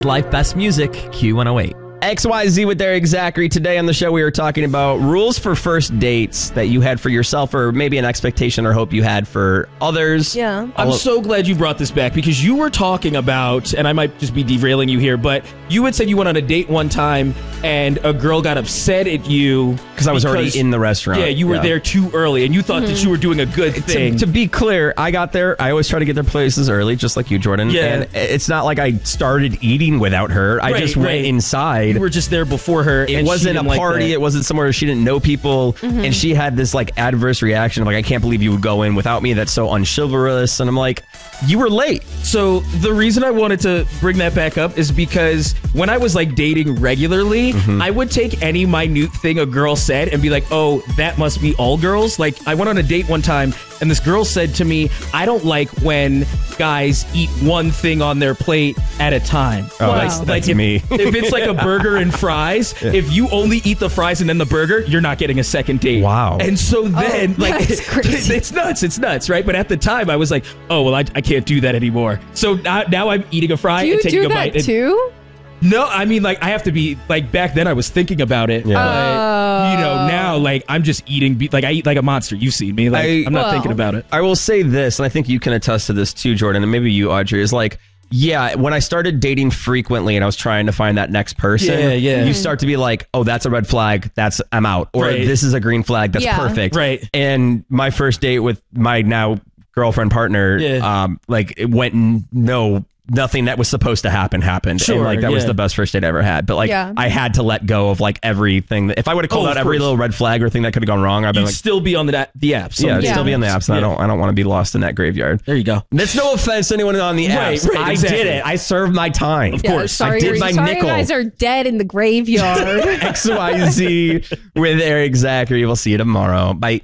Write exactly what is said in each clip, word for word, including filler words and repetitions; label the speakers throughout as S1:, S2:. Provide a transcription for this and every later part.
S1: Life Best Music, Q one oh eight. X Y Z with Derek Zachary. Today on the show, we were talking about rules for first dates that you had for yourself, or maybe an expectation or hope you had for others.
S2: Yeah.
S3: I'm so glad you brought this back, because you were talking about, and I might just be derailing you here, but you had said you went on a date one time and a girl got upset at you
S1: because I was already in the restaurant.
S3: Yeah, you were
S1: yeah.
S3: there too early, and you thought mm-hmm. that you were doing a good thing.
S1: To, to be clear, I got there. I always try to get their places early, just like you, Jordan.
S3: Yeah.
S1: And it's not like I started eating without her. I
S3: right,
S1: just
S3: right.
S1: went inside.
S3: You were just there before her.
S1: It
S3: and
S1: wasn't a
S3: like
S1: party.
S3: that.
S1: It wasn't somewhere where she didn't know people. Mm-hmm. And she had this like adverse reaction of like, I can't believe you would go in without me. That's so unchivalrous. And I'm like, you were late.
S3: So the reason I wanted to bring that back up is because when I was like dating regularly, mm-hmm. I would take any minute thing a girl said and be like, oh, that must be all girls. Like I went on a date one time and this girl said to me, I don't like when guys eat one thing on their plate at a time.
S1: Oh,
S3: like,
S1: that's,
S3: like
S1: that's
S3: if,
S1: me.
S3: If it's like a burger and fries, yeah. if you only eat the fries and then the burger, you're not getting a second date.
S1: Wow.
S3: And so then,
S2: oh,
S3: like,
S2: that's crazy.
S3: it's nuts. It's nuts, right? But at the time, I was like, oh, well, I, I can't do that anymore. So now, now I'm eating a fry
S2: do you
S3: and taking
S2: do
S3: a
S2: that
S3: bite. And,
S2: too?
S3: no, I mean, like, I have to be, like, back then I was thinking about it.
S1: Yeah.
S3: But, you know, now, like, I'm just eating, be- like, I eat like a monster. You've seen me. Like,
S1: I,
S3: I'm not
S2: well,
S3: thinking about it.
S1: I will say this, and I think you can attest to this too, Jordan, and maybe you, Audrey, is like, yeah, when I started dating frequently and I was trying to find that next person,
S3: yeah, yeah.
S1: you start to be like, oh, that's a red flag. That's, I'm out. Or
S3: right.
S1: this is a green flag. That's
S2: yeah.
S1: perfect.
S3: Right.
S1: And my first date with my now girlfriend partner,
S3: yeah.
S1: um, like it went n- no, nothing that was supposed to happen happened.
S3: Sure,
S1: and like that
S3: yeah.
S1: was the best first date I ever had. But like
S2: yeah.
S1: I had to let go of like everything. That, if I would have called
S3: oh,
S1: out every
S3: course.
S1: little red flag or thing that could have gone wrong, I'd been
S3: You'd
S1: like,
S3: still be on the the apps.
S1: yeah, I'd
S2: yeah.
S1: still be on the apps. And
S3: yeah.
S1: I don't, I don't want to be lost in that graveyard.
S3: There you go.
S1: That's no offense to anyone on the apps.
S3: Right, right,
S1: I
S3: exactly.
S1: did it. I served my time.
S3: Of
S2: Yeah,
S3: course.
S2: sorry,
S1: I did my
S2: sorry
S1: nickel.
S2: you guys are dead in the graveyard.
S1: X Y Z with Eric Zachary. We'll see you tomorrow. Bye.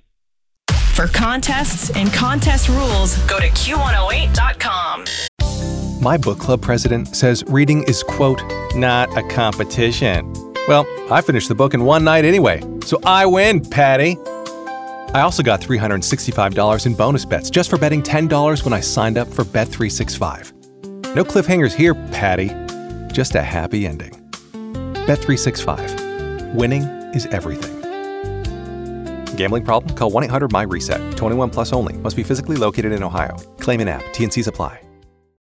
S4: For contests and contest rules, go to Q one oh eight dot com.
S5: My book club president says reading is, quote, not a competition. Well, I finished the book in one night anyway, so I win, Patty. I also got three hundred sixty-five dollars in bonus bets just for betting ten dollars when I signed up for Bet three sixty-five. No cliffhangers here, Patty. Just a happy ending. Bet three sixty-five. Winning is everything. Gambling problem? Call one eight hundred my reset. twenty-one plus only. Must be physically located in Ohio. Claim in app. T and Cs apply.